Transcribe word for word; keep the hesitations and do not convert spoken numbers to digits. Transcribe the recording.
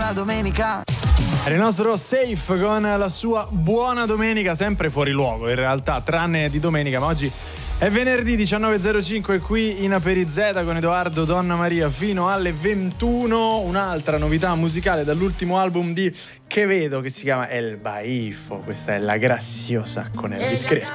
la domenica. Era il nostro Safe con la sua buona domenica, sempre fuori luogo in realtà, tranne di domenica, ma oggi è venerdì diciannove e zero cinque qui in Aperizeta con Edoardo Donna Maria fino alle ventuno. Un'altra novità musicale dall'ultimo album di Quevedo che si chiama El Baifo. Questa è La Graciosa con Elvis Crespo.